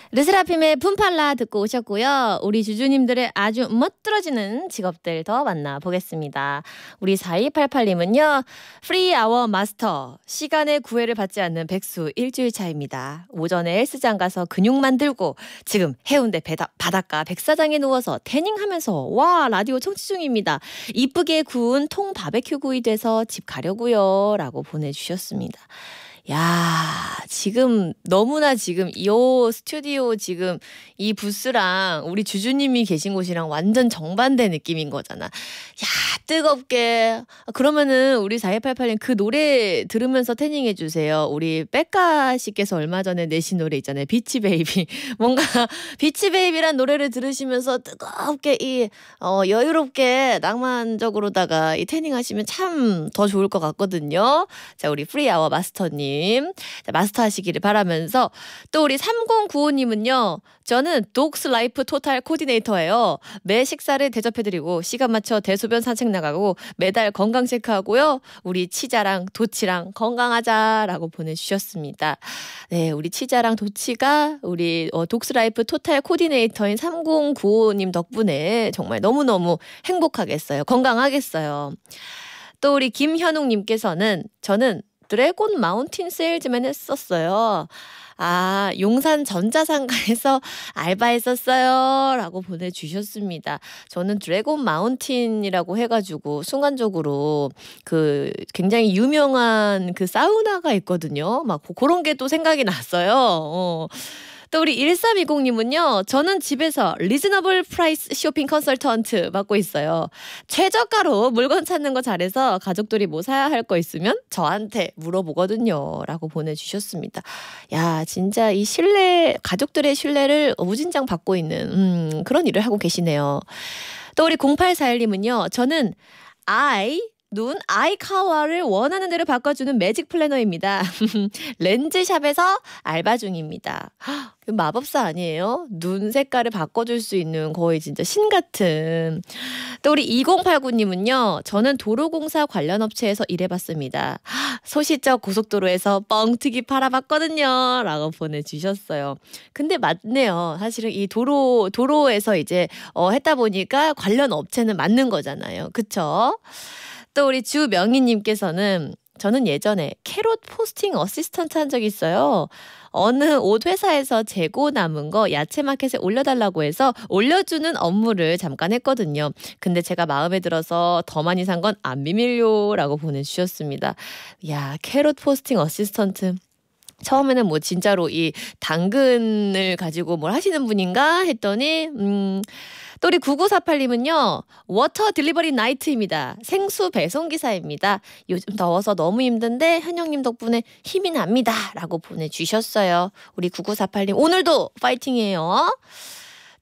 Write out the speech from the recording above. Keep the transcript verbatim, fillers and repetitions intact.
르세라핌의 품팔라 듣고 오셨고요. 우리 주주님들의 아주 멋들어지는 직업들 더 만나보겠습니다. 우리 사이팔팔님은요. 프리 아워 마스터. 시간의 구애를 받지 않는 백수 일주일 차입니다. 오전에 헬스장 가서 근육 만들고 지금 해운대 배다, 바닷가 백사장에 누워서 태닝하면서 와 라디오 청취 중입니다. 이쁘게 구운 통 바베큐 구이 돼서 집 가려고요. 라고 보내주셨습니다. 야, 지금 너무나 지금 이 스튜디오 지금 이 부스랑 우리 주주님이 계신 곳이랑 완전 정반대 느낌인 거잖아. 야, 뜨겁게. 그러면은 우리 사이팔팔님 그 노래 들으면서 태닝해 주세요. 우리 백가 씨께서 얼마 전에 내신 노래 있잖아요. 비치 베이비. 뭔가 비치 베이비란 노래를 들으시면서 뜨겁게 이 어, 여유롭게 낭만적으로다가 이 태닝 하시면 참 더 좋을 것 같거든요. 자, 우리 프리아워 마스터님. 자, 마스터 하시기를 바라면서 또 우리 삼공구오님은요. 저는 독스 라이프 토탈 코디네이터예요. 매 식사를 대접해드리고 시간 맞춰 대소변 산책 나가고 매달 건강 체크하고요. 우리 치자랑 도치랑 건강하자라고 보내주셨습니다. 네, 우리 치자랑 도치가 우리 어, 독스 라이프 토탈 코디네이터인 삼공구오님 덕분에 정말 너무너무 행복하겠어요. 건강하겠어요. 또 우리 김현웅님께서는 저는 드래곤 마운틴 세일즈맨 했었어요. 아, 용산 전자상가에서 알바했었어요. 라고 보내주셨습니다. 저는 드래곤 마운틴이라고 해가지고 순간적으로 그 굉장히 유명한 그 사우나가 있거든요. 막 그런 게 또 생각이 났어요. 어. 또 우리 일삼이공님은요. 저는 집에서 리즈너블 프라이스 쇼핑 컨설턴트 맡고 있어요. 최저가로 물건 찾는 거 잘해서 가족들이 뭐 사야 할 거 있으면 저한테 물어보거든요. 라고 보내주셨습니다. 야, 진짜 이 신뢰, 가족들의 신뢰를 무진장 받고 있는 음, 그런 일을 하고 계시네요. 또 우리 공팔사일님은요. 저는 I 눈 아이카와를 원하는 대로 바꿔주는 매직 플래너입니다. 렌즈샵에서 알바 중입니다. 마법사 아니에요? 눈 색깔을 바꿔줄 수 있는 거의 진짜 신 같은. 또 우리 이공팔구님은요. 저는 도로공사 관련 업체에서 일해봤습니다. 소시적 고속도로에서 뻥튀기 팔아봤거든요. 라고 보내주셨어요. 근데 맞네요. 사실은 이 도로, 도로에서 이제 어, 했다 보니까 관련 업체는 맞는 거잖아요. 그쵸? 또 우리 주명희님께서는 저는 예전에 캐롯 포스팅 어시스턴트 한 적이 있어요. 어느 옷 회사에서 재고 남은 거 야채 마켓에 올려달라고 해서 올려주는 업무를 잠깐 했거든요. 근데 제가 마음에 들어서 더 많이 산 건 안 비밀요 라고 보내주셨습니다. 야, 캐롯 포스팅 어시스턴트. 처음에는 뭐 진짜로 이 당근을 가지고 뭘 하시는 분인가 했더니 음... 또 우리 구구사팔님은요. 워터 딜리버리 나이트입니다. 생수 배송기사입니다. 요즘 더워서 너무 힘든데 현영님 덕분에 힘이 납니다. 라고 보내주셨어요. 우리 구구사팔님 오늘도 파이팅이에요.